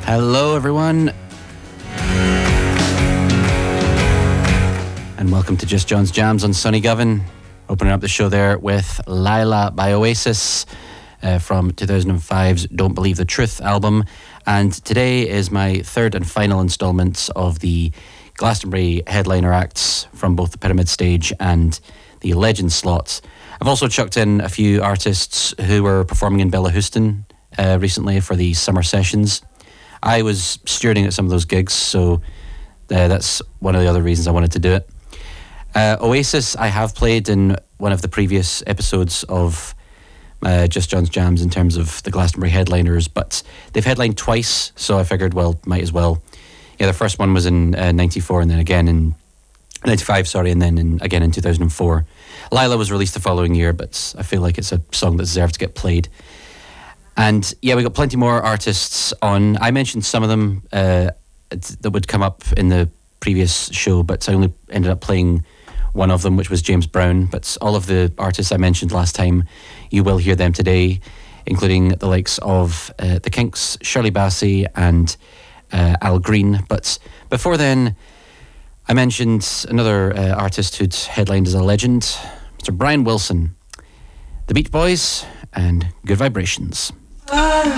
Hello, everyone. And welcome to Just John's Jams on Sonny Govan. Opening up the show there with Lila by Oasis from 2005's Don't Believe the Truth album. And today is my third and final instalment of the Glastonbury headliner acts from both the Pyramid stage and the Legends slot. I've also chucked in a few artists who were performing in Bellahouston recently for the summer sessions. I was stewarding at some of those gigs, so that's one of the other reasons I wanted to do it. Oasis, I have played in one of the previous episodes of Just John's Jams in terms of the Glastonbury headliners, but they've headlined twice, so I figured, well, might as well. Yeah, the first one was in 94 and then again in 95, and then again in 2004. Lila was released the following year, but I feel like it's a song that deserves to get played. And yeah, we got plenty more artists on. I mentioned some of them that would come up in the previous show, but I only ended up playing one of them, which was James Brown. But all of the artists I mentioned last time, you will hear them today, including the likes of The Kinks, Shirley Bassey and Al Green. But before then, I mentioned another artist who'd headlined as a legend, Mr. Brian Wilson, The Beach Boys and Good Vibrations.